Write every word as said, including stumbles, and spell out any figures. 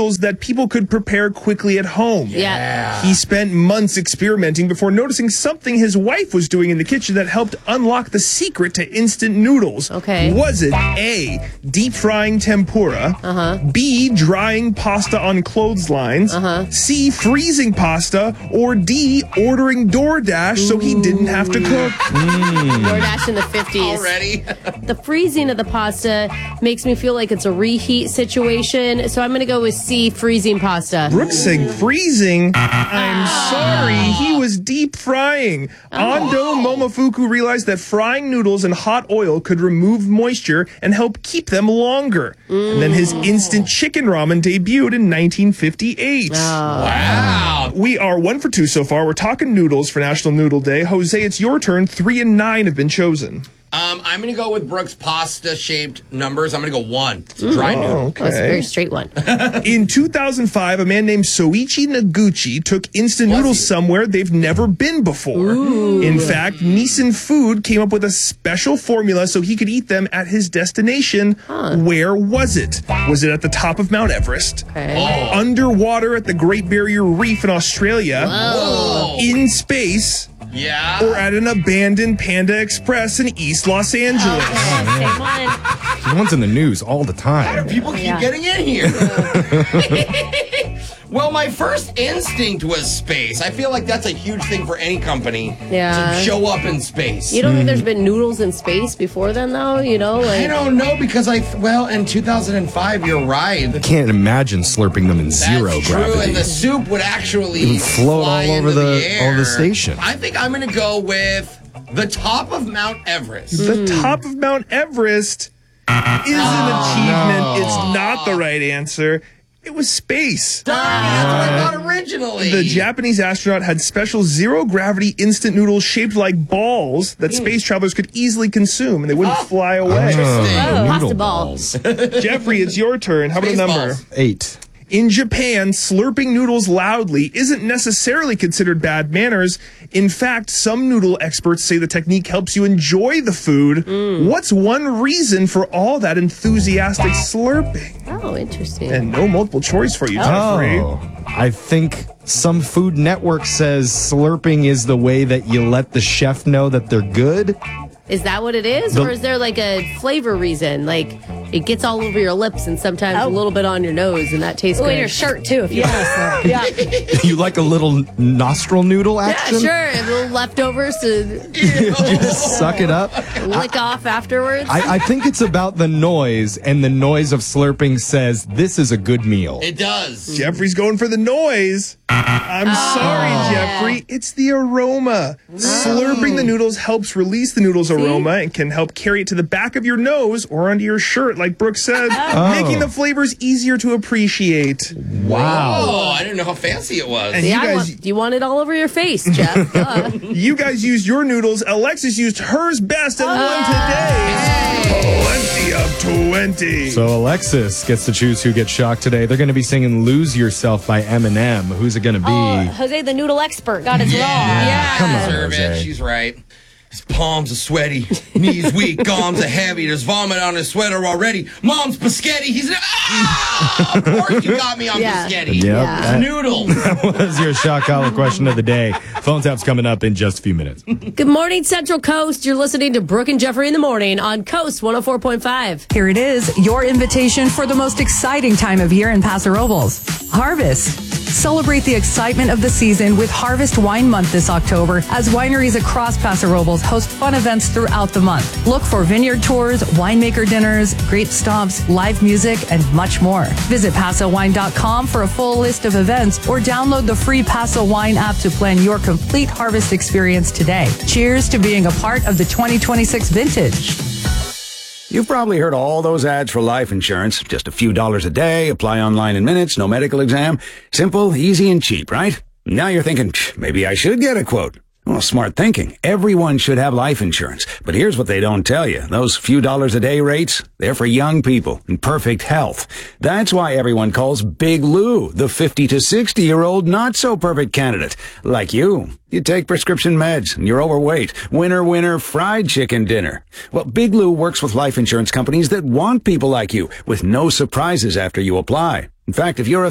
noodles that people could prepare quickly at home. Yeah. He spent months experimenting before noticing something his wife was doing in the kitchen that helped unlock the secret to instant noodles. Okay. Was it A, deep frying tempura, Uh-huh. B, drying pasta on clotheslines, Uh-huh. C, freezing pasta, or D, ordering DoorDash so he didn't have to cook? DoorDash in the fifties. Already? The freezing of the pasta makes me feel like it's a reheat situation, so I'm going to go with C, freezing pasta. Brooks saying freezing. I'm sorry, he was deep frying. Ando Momofuku realized that frying noodles in hot oil could remove moisture and help keep them longer. And then his instant chicken ramen debuted in nineteen fifty-eight. Wow. We are one for two so far. We're talking noodles for National Noodle Day. Jose, it's your turn. Three and nine have been chosen. Um, I'm going to go with Brooks' pasta-shaped numbers. I'm going to go one. It's a dry noodle. Oh, That's a very straight one. In two thousand five, a man named Soichi Noguchi took instant Was noodles he? somewhere they've never been before. In fact, Nissan Food came up with a special formula so he could eat them at his destination. Where was it? Was it at the top of Mount Everest? Okay. Underwater at the Great Barrier Reef in Australia? Whoa. In space? Yeah. Or at an abandoned Panda Express in East Los Angeles? Same one. One's in the news all the How time. do people keep Yeah. getting in here? Well, my first instinct was space. I feel like that's a huge thing for any company Yeah. to show up in space. You don't think there's been noodles in space before then, though? You know, I like don't know because I, well, in two thousand five, you're right. Can't imagine slurping them in That's zero true, gravity. and the soup would actually It would float fly all over into the- air. all the station. I think I'm going to go with the top of Mount Everest. The top of Mount Everest is an achievement. It's not the right answer. It was space. Darn, that's what I thought originally. The Japanese astronaut had special zero-gravity instant noodles shaped like balls that space travelers could easily consume, and they wouldn't fly away. Interesting. Oh, noodle pasta balls. Jeffrey, it's your turn. How about a Space number? balls. Eight. In Japan, slurping noodles loudly isn't necessarily considered bad manners. In fact, some noodle experts say the technique helps you enjoy the food. What's one reason for all that enthusiastic slurping? Oh, interesting. And no multiple choice for you, Jeffrey. Oh, I think some Food Network says slurping is the way that you let the chef know that they're good. Is that what it is? The- Or is there like a flavor reason? Like it gets all over your lips and sometimes a little bit on your nose and that tastes Oh, good. in your shirt, too, if you Yeah. yeah. You like a little nostril noodle Yeah, action? sure. A little leftovers to Just suck it up. lick off afterwards. I, I think it's about the noise, and the noise of slurping says this is a good meal. It does. Jeffrey's going for the noise. I'm sorry, Jeffrey. It's the aroma. Slurping the noodles helps release the noodles aroma and can help carry it to the back of your nose or under your shirt, like Brooke said, making the flavors easier to appreciate. Wow. Oh, I didn't know how fancy it was. And yeah, you I guys, want, you want it all over your face, Jeff. Duh. you guys used your noodles. Alexis used hers best and won today. Plenty of twenty. So Alexis gets to choose who gets shocked today. They're going to be singing "Lose Yourself" by Eminem. Who's it going to be? Oh, Jose, the noodle expert, got it wrong. Yeah. Come on, Serve it. Jose. She's right. His palms are sweaty, knees weak, arms are heavy. There's vomit on his sweater already. Mom's Biscotti. He's ah! Of course you got me on Yeah. Biscotti. Yep. Yeah. It's noodles. That was your shock collar question of the day. Phone tap's coming up in just a few minutes. Good morning, Central Coast. You're listening to Brooke and Jeffrey in the morning on Coast one oh four point five. Here it is, your invitation for the most exciting time of year in Paso Robles. Harvest. Celebrate the excitement of the season with Harvest Wine Month this October as wineries across Paso Robles host fun events throughout the month. Look for vineyard tours, winemaker dinners, grape stomps, live music, and much more. Visit paso wine dot com for a full list of events or download the free Paso Wine app to plan your complete harvest experience today. Cheers to being a part of the twenty twenty-six vintage. You've probably heard all those ads for life insurance. Just a few dollars a day, apply online in minutes, no medical exam. Simple, easy, and cheap, right? Now you're thinking, maybe I should get a quote. Well, smart thinking. Everyone should have life insurance. But here's what they don't tell you. Those few dollars a day rates, they're for young people in perfect health. That's why everyone calls Big Lou the fifty to sixty year old not so perfect candidate. Like you. You take prescription meds and you're overweight. Winner, winner, fried chicken dinner. Well, Big Lou works with life insurance companies that want people like you with no surprises after you apply. In fact, if you're a